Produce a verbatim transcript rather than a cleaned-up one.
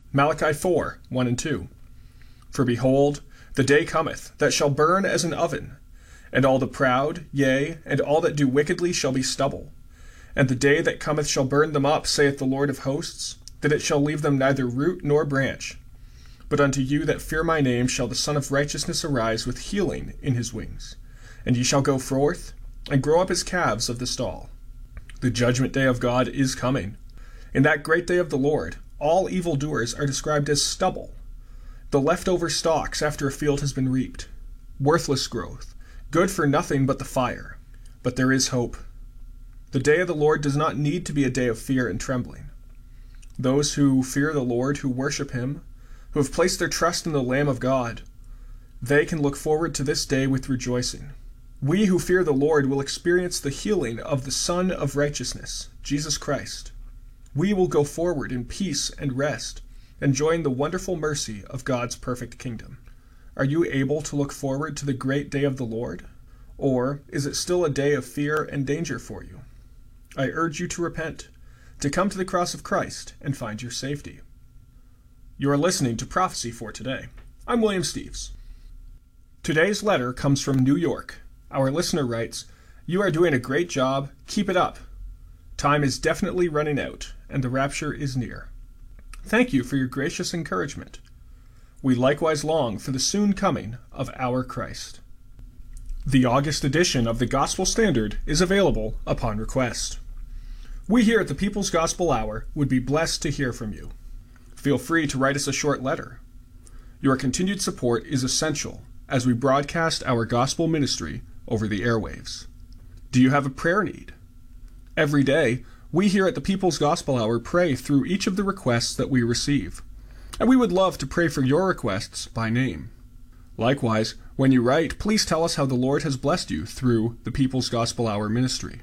Malachi four, one and two. For behold, the day cometh, that shall burn as an oven, and all the proud, yea, and all that do wickedly shall be stubble. And the day that cometh shall burn them up, saith the Lord of hosts, that it shall leave them neither root nor branch. But unto you that fear my name shall the Son of Righteousness arise with healing in his wings. And ye shall go forth, and grow up as calves of the stall. The judgment day of God is coming. In that great day of the Lord, all evildoers are described as stubble, the leftover stalks after a field has been reaped, worthless growth, good for nothing but the fire. But there is hope. The day of the Lord does not need to be a day of fear and trembling. Those who fear the Lord, who worship him, who have placed their trust in the Lamb of God, they can look forward to this day with rejoicing. We who fear the Lord will experience the healing of the Son of Righteousness, Jesus Christ. We will go forward in peace and rest, enjoying the wonderful mercy of God's perfect kingdom. Are you able to look forward to the great day of the Lord? Or is it still a day of fear and danger for you? I urge you to repent, to come to the cross of Christ and find your safety. You are listening to Prophecy for Today. I'm William Steves. Today's letter comes from New York. Our listener writes, "You are doing a great job. Keep it up. Time is definitely running out, and the rapture is near. Thank you for your gracious encouragement. We likewise long for the soon coming of our Christ." The August edition of the Gospel Standard is available upon request. We here at the People's Gospel Hour would be blessed to hear from you. Feel free to write us a short letter. Your continued support is essential as we broadcast our gospel ministry over the airwaves. Do you have a prayer need? Every day, we here at the People's Gospel Hour pray through each of the requests that we receive, and we would love to pray for your requests by name. Likewise, when you write, please tell us how the Lord has blessed you through the People's Gospel Hour ministry.